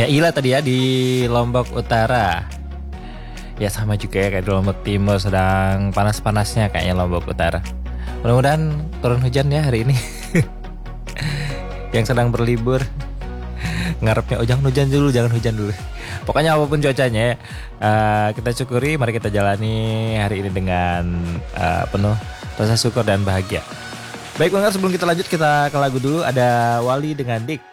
Ya Ila tadi ya di Lombok Utara. Ya sama juga ya kayak di Lombok Timur, sedang panas-panasnya kayaknya Lombok Utara. Mudah-mudahan turun hujan ya hari ini. Yang sedang berlibur ngarepnya oh jangan hujan dulu, jangan hujan dulu. Pokoknya apapun cuacanya ya, kita syukuri, mari kita jalani hari ini dengan penuh rasa syukur dan bahagia. Baik pendengar, sebelum kita lanjut kita ke lagu dulu, ada Wali dengan Dik.